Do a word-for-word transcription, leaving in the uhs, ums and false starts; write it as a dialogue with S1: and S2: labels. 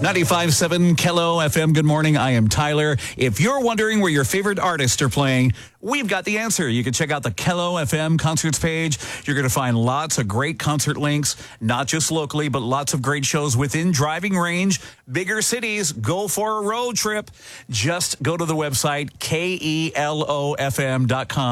S1: ninety-five point seven Kello F M. Good morning. I am Tyler. If you're wondering where your favorite artists are playing, we've got the answer. You can check out the Kello F M concerts page. You're going to find lots of great concert links, not just locally, but lots of great shows within driving range. Bigger cities, go for a road trip. Just go to the website, K E L O F M dot com.